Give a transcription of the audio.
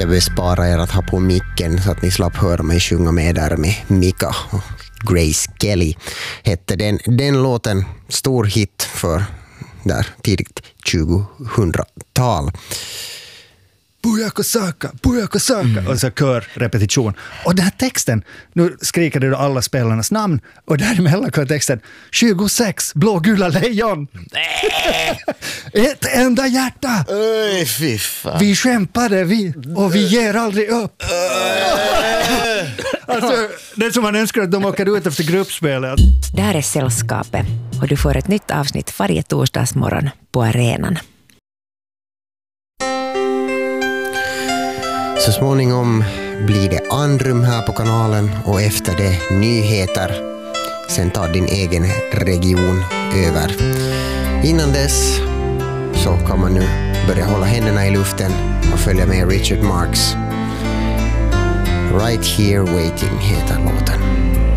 jag bespara er att ha på micken så att ni slapp höra mig sjunga med där med Mika och Grace Kelly hette den låten, stor hit för där tidigt 2000-tal. Bujakosaka och så körrepetition. Och den här texten, nu skriker det då alla spelarnas namn och däremellan kör texten 26 blågula lejon. Ett enda hjärta. Öj, fy fan. Vi kämpade och vi ger aldrig upp. Alltså, det är som man önskar att de åker ut efter gruppspelet. Där är Sällskapet och du får ett nytt avsnitt varje torsdagsmorgon på arenan. Så småningom blir det andrum här på kanalen och efter det nyheter. Sen tar din egen region över. Innan dess så kan man nu börja hålla händerna i luften och följa med Richard Marx. Right Here Waiting heter låten.